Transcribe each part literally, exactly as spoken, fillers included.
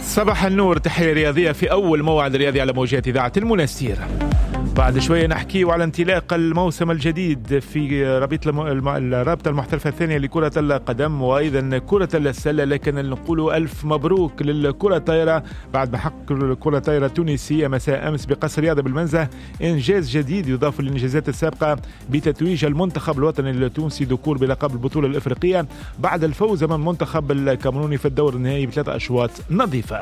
صباح النور، تحية رياضية في أول موعد رياضي على موجات إذاعة المنستير. بعد شوية نحكي على انطلاق الموسم الجديد في الرابطة المحترفة الثانية لكرة القدم وأيضا كرة السلة، لكن نقول ألف مبروك للكرة الطائرة بعد ما حقق الكرة الطائرة التونسية مساء أمس بقصر رياضة بالمنزه إنجاز جديد يضاف للإنجازات السابقة بتتويج المنتخب الوطني التونسي ذكور بلقب البطولة الإفريقية بعد الفوز أمام المنتخب الكاميروني في الدور النهائي بثلاث أشواط نظيفة.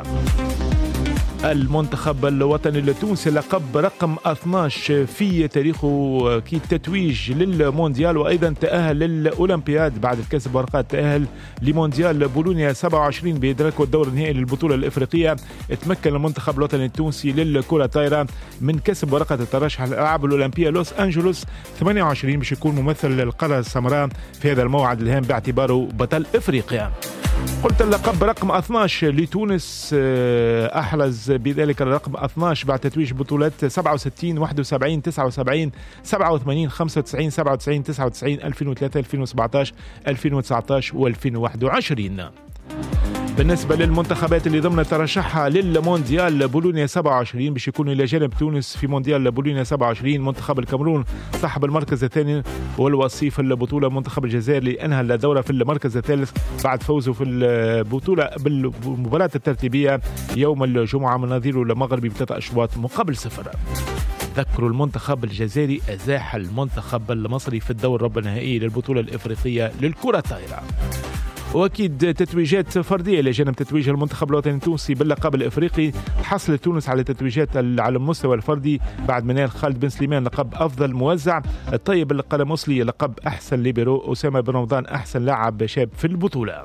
المنتخب الوطني التونسي لقب رقم اثني عشر في تاريخه كي التتويج للمونديال وأيضا تأهل للأولمبياد بعد الكسب ورقات تأهل لمونديال بولونيا سبعة وعشرين بإدراكه الدور النهائي للبطولة الإفريقية. تمكن المنتخب الوطني التونسي للكرة الطائرة من كسب ورقة الترشح للألعاب الأولمبية لوس أنجلوس ثمانية وعشرين باش يكون ممثل للقارة السمراء في هذا الموعد الهام باعتباره بطل إفريقيا. قلت اللقب رقم اثني عشر لتونس، أحرز بذلك الرقم اثني عشر بعد تتويج بطولات سبعة وستين واحد وسبعين تسعة وسبعين سبعة وثمانين خمسة وتسعين سبعة وتسعين تسعة وتسعين ألفين وثلاثة ألفين وسبعطعش ألفين وتسعطعش وألفين وواحد وعشرين. بالنسبة للمنتخبات اللي ضمن ترشحها للمونديال بولونيا سبعة وعشرين باش يكون إلى جانب تونس في مونديال بولونيا سبعة وعشرين منتخب الكاميرون صاحب المركز الثاني والوصيف البطولة منتخب الجزائر اللي أنهى الدورة في المركز الثالث بعد فوزه في البطولة بالمباراة الترتيبية يوم الجمعة من نظيره المغربي بثلاثة أشواط مقابل صفر. ذكروا المنتخب الجزائري أزاح المنتخب المصري في الدور ربع النهائي للبطولة الإفريقية للكرة الطائرة. واكيد تتويجات فرديه الى جانب تتويج المنتخب الوطني التونسي باللقب الافريقي. حصلت تونس على تتويجات على المستوى الفردي بعد منال خالد بن سليمان لقب افضل موزع، الطيب القلموسلي لقب احسن ليبرو، اسامه بن رمضان احسن لاعب شاب في البطوله.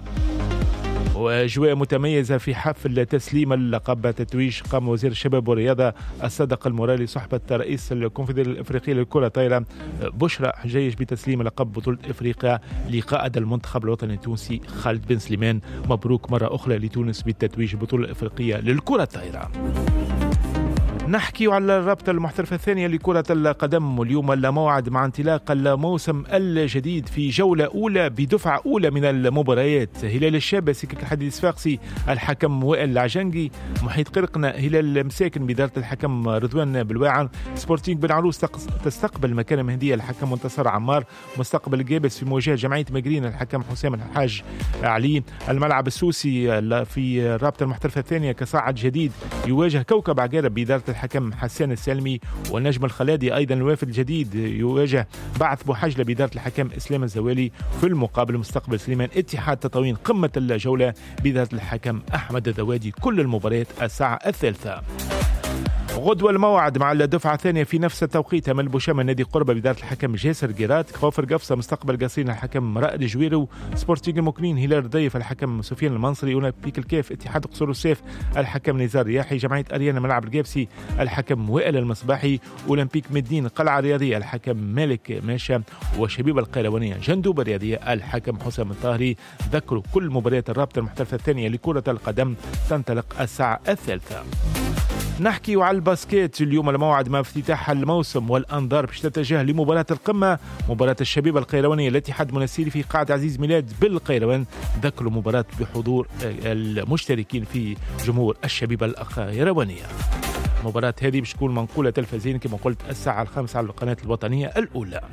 وأجواء متميزة في حفل تسليم اللقب تتويج قام وزير الشباب والرياضة الصدق المورالي صحبة رئيس الكونفدرالية الإفريقية للكرة الطائرة بشرى حجيج بتسليم لقب بطولة إفريقيا لقائد المنتخب الوطني التونسي خالد بن سليمان. مبروك مرة أخرى لتونس بالتتويج البطولة الإفريقية للكرة الطائرة. نحكي على الرابطة المحترفة الثانية لكرة القدم واليوم الموعد مع انطلاق الموسم الجديد في جولة أولى بدفعة أولى من المباريات. هلال الشاب سكك الحديد الصفاقسي الحكم وائل العجنقي، محيط قرقنة هلال مساكن بإدارة الحكم رضوان بلواعن، سبورتينغ بن عروس تستقبل مكان مهدية الحكم منتصر عمار، مستقبل الجابس في مواجهة جمعية مجرين الحكم حسام الحاج علي. الملعب السوسي في الرابطة المحترفة الثانية كصاعد جديد يواجه كوكب عقارب بإدارة الحكم حسان السالمي، والنجم الخلادي أيضا الوافد الجديد يواجه بعث بوحجلة بإدارة الحكم إسلام الزوالي. في المقابل مستقبل سليمان اتحاد تطاوين قمة الجولة بإدارة الحكم أحمد الذوادي. كل المباريات الساعة الثالثة. غدوة الموعد مع الدفعة الثانية في نفس التوقيت أمل بوشامة نادي قربة بإدارة الحكم جاسر جيرات، خوفر قفصة مستقبل قصرين الحكم رائد جويرو، سبورتينغ المكنين هلال ضيف الحكم سفيان المنصري، أولمبيك الكاف اتحاد قصور السيف الحكم نزار رياحي، جمعية أريانا ملعب القابسي الحكم وائل المصباحي، أولمبيك مدين قلعة رياضية الحكم مالك ماشا، وشبيبة القيروانية جندوبة الرياضية الحكم حسام الطاهري. ذكروا كل مباريات الرابطة المحترفة الثانية لكرة القدم تنطلق الساعة الثالثة. نحكي على الباسكيت اليوم الموعد مع افتتاح الموسم والأنظار باش تتجه لمباراة القمة، مباراة الشبيبة القيروانية الاتحاد المنستيري في قاعة عزيز ميلاد بالقيروان. ذكروا مباراة بحضور المشتركين في جمهور الشبيبة القيروانية. مباراة هذه باش تكون منقولة تلفزيون كما قلت الساعة الخامسة على القناة الوطنية الأولى.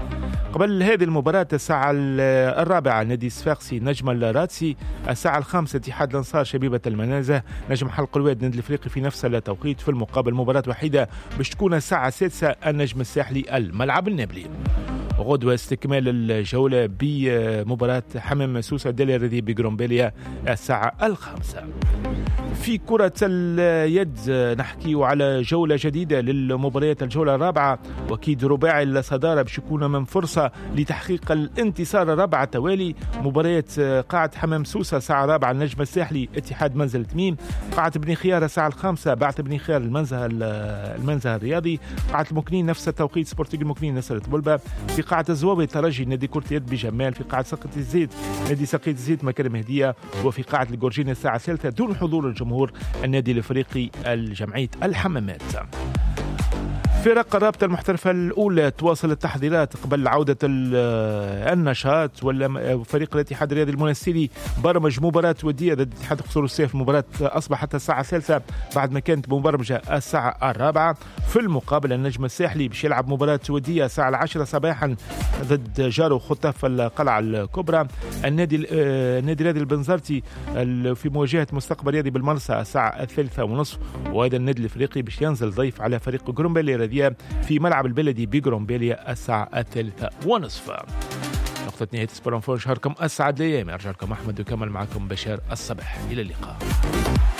قبل هذه المباراة الساعة الرابعة نادي الصفاقسي نجم الراتسي، الساعة الخامسة اتحاد الأنصار شبيبة المنازة نجم حلق الواد نادي الإفريقي في نفس التوقيت. في المقابل مباراة وحيدة باش تكون الساعة السادسة النجم الساحلي الملعب النابلي. غدوة استكمال الجولة بمباراة حمام سوسة دالي الرذي بجرومبيليا الساعة الخامسة. في كرة اليد نحكي على جولة جديدة للمباريات الجولة الرابعة، وكيد رباعي الصدارة باش يكون من فرصة لتحقيق الانتصار الرابعة توالي. مباريات قاعة حمام سوسة الساعة الرابعة النجم الساحلي اتحاد منزل تميم، قاعة بني خيار الساعة الخامسة بعث بني خيار المنزه المنزه الرياضي، قاعة المكنين نفس التوقيت سبورتينغ المكنين نصرة بلبة، في قاعة الزواوي الترجي نادي كرة يد بجمال، في قاعة سقط الزيت نادي سقيت الزيت مكان مهدية، وفي قاعة الجورجين الساعة الثالثة دون حضور الجمهور النادي الافريقي الجمعية الحمامات. فرق الرابطة المحترفة الأولى تواصل التحضيرات قبل عودة النشاط. ولا فريق الاتحاد الرياضي المنستيري برمج مباراة ودية ضد اتحاد قصور السيف. المباراة أصبحت الساعة الثالثة بعد ما كانت مبرمجة الساعة الرابعة. في المقابل النجم الساحلي باش يلعب مباراة ودية الساعة العاشرة صباحا ضد جارو خطاف القلعة الكبرى. النادي النادي الرياضي البنزرتي في مواجهة مستقبل رياضي بالمرسى الساعة الثالثة ونصف. وأيضا النادي الإفريقي باش ينزل ضيف على فريق جرومبيلي راديا في ملعب البلدي بجرومبيليا الساعة الثالثة ونصف. نقطة نهاية سبورت انفو. شهركم أسعد الأيام. أرجع لكم أحمد وكمل معكم بشار الصباح. إلى اللقاء.